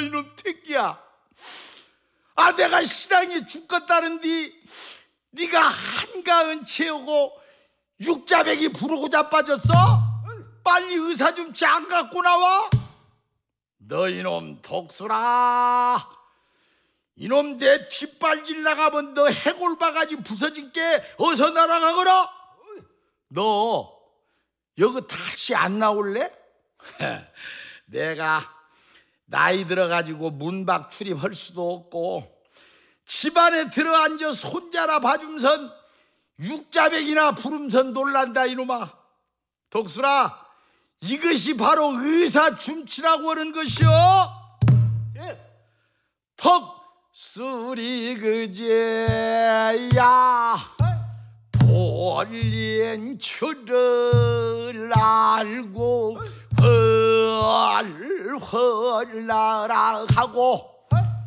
이놈 새끼야. 아, 내가 시장에 죽겠다는데 네가 한가은 채우고 육자백이 부르고 자빠졌어? 빨리 의사 좀 장 갖고 나와. 너 이놈 독수라, 이놈 내 뒷발질 나가면 너 해골바가지 부서질게. 어서 날아가거라. 너 여기 다시 안 나올래? 내가 나이 들어가지고 문밖 출입할 수도 없고 집안에 들어앉아 손자라 봐줌선 육자백이나 부름선 놀란다 이놈아. 독수라, 이것이 바로 의사 춤치라고 하는 것이요. 턱수리 그제야 돌린 줄을 알고 헐헐 날아가고